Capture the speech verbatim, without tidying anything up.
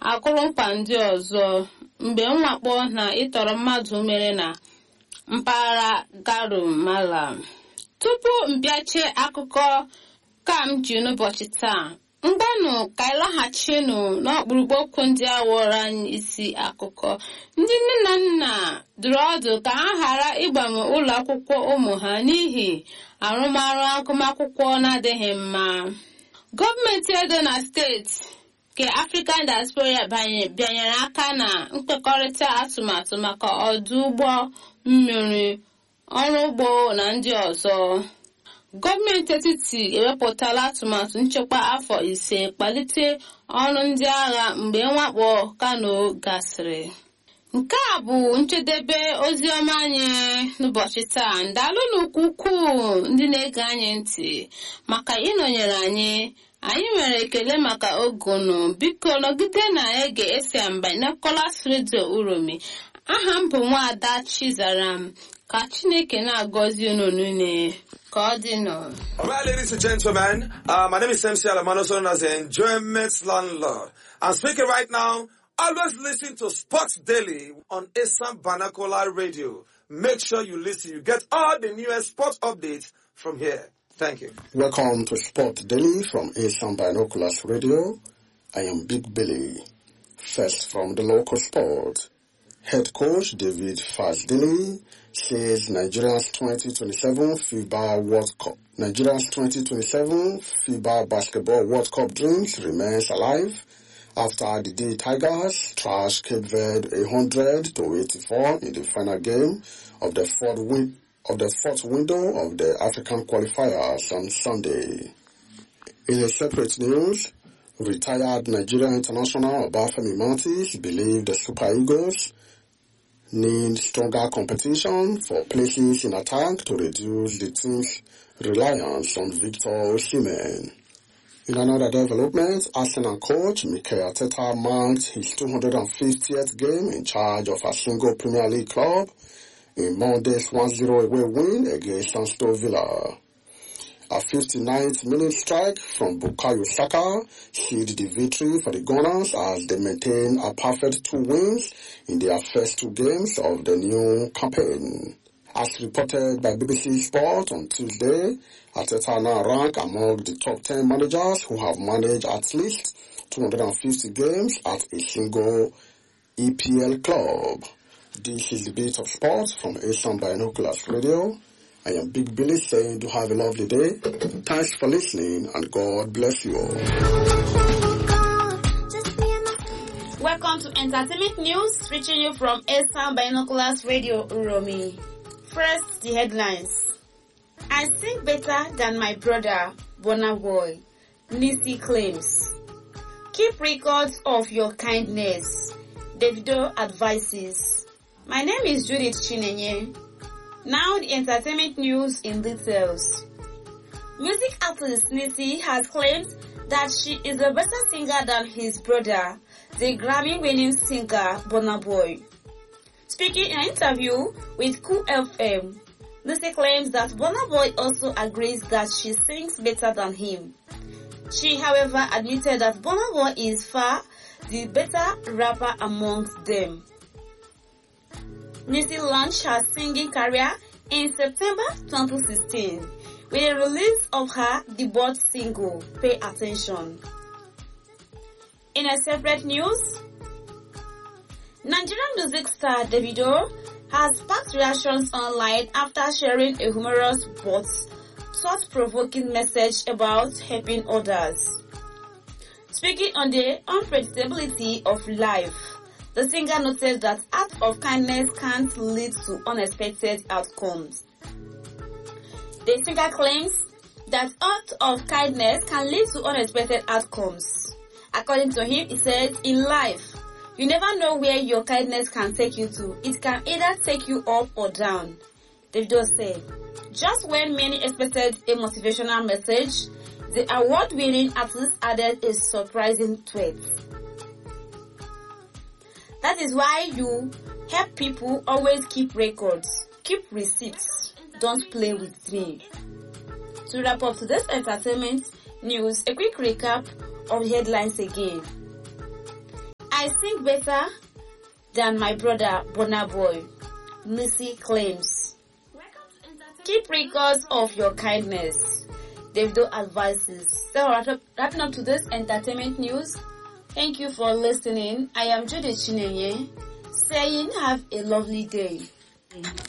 akụrụngwa ndị ọzọ mgbe mwakpo na ịtọrọ mmadụ mere na mpaghara Garumala. Tupu mbịache akụkọ ka m ji n'ụbọchị taa, mgbanụ ka ịlaghachinu n'ọkpụrụkpụ okwu ndị a wụrụ anyị isi akụkọ. Ndị nne na nna dụrụ ọdụ ka ha ghara ịgbanwe ụlọ akwụkwọ ụmụ ha n'ihi arụmarụ agụmakwụkwọ na-adịghị mma. Gọọmenti Edo na steeti nke African Diaspora bịanyere aka na nkwekọrịta atụmatụ maka ọdụ ụgbọ mmiri, ọrụ ugbo na ndị ọzọ. Gọọmenti etiti ewepụtala atụmatụ nchekwa afọ ise kpalite ọrụ ndị agha mgbe mwakpo Kano gasịrị. Nke a bụ njedebe ozi ọma anyị n'ụbọchị taa. Ndalụnụ ukwuu ndị na-ege anyị ntị maka ịnọnyere anyị. Anyị nwere ekele maka ogunu. Biko nọgide na-ege Esiamba Nicholas Radio Uromi. Aha m bụ Nwaada Chizaram. Ka Chineke na-agọzi unu niile. Ka ọ dị nọ. All right, ladies and gentlemen, uh, my name is M C Alamano, known as the Enjoyment Landlord. I'm speaking right now. Always listen to Sports Daily on Esam Banakola Radio. Make sure you listen. You get all the newest sports updates from here. Thank you. Welcome to Sport Daily from Esam Binoculars Radio. I am Big Billy. First from the local sport. Head coach David Fazdili says Nigeria's twenty twenty-seven FIBA World Cup. Nigeria's twenty twenty-seven FIBA Basketball World Cup dreams remains alive after the D Tigers trashed Cape Verde one hundred to eighty-four in the final game of the fourth win of the fourth window of the African qualifiers on Sunday. In a separate news, retired Nigerian international Obafemi Martins believed the Super Eagles need stronger competition for places in attack to reduce the team's reliance on Victor Osimhen. In another development, Arsenal coach Mikel Arteta marked his two hundred fiftieth game in charge of a single Premier League club in Monday's one zero away win against Aston Villa. A fifty-ninth minute strike from Bukayo Saka sealed the victory for the Gunners as they maintain a perfect two wins in their first two games of the new campaign. As reported by B B C Sport on Tuesday, Arteta now rank among the top ten managers who have managed at least two hundred fifty games at a single E P L club. This is the Bit of Sport from Asian Binoculars Radio. I am Big Billy saying do have a lovely day. Thanks for listening and God bless you all. Welcome to Entertainment News, reaching you from Asian Binoculars Radio Uromi. First, the headlines. I sing better than my brother, Burna Boy. Nisi claims. Keep records of your kindness. Davido advises. My name is Judith Chinenye. Now the entertainment news in details. Music artist Nisi has claimed that she is a better singer than his brother, the Grammy-winning singer Burna Boy. Speaking in an interview with Cool F M, Nisi claims that Burna Boy also agrees that she sings better than him. She, however, admitted that Burna Boy is far the better rapper amongst them. Nisi launched her singing career in September twenty sixteen with the release of her debut single, Pay Attention. In a separate news, Nigerian music star Davido has sparked reactions online after sharing a humorous but thought-provoking message about helping others. Speaking on the unpredictability of life, the singer noted that acts of kindness can't lead to unexpected outcomes. The singer claims that acts of kindness can lead to unexpected outcomes. According to him, he says, in life, you never know where your kindness can take you to. It can either take you up or down. Davido said, just when many expected a motivational message, the award-winning artist added a surprising tweet. That is why you help people always keep records, keep receipts, don't play with me. To wrap up today's entertainment news, a quick recap of the headlines again. I sing better than my brother Burna Boy, Missy claims. Keep records of your kindness, Davido advises. So wrapping up to this entertainment news. Thank you for listening. I am Judy Chinenye, saying have a lovely day.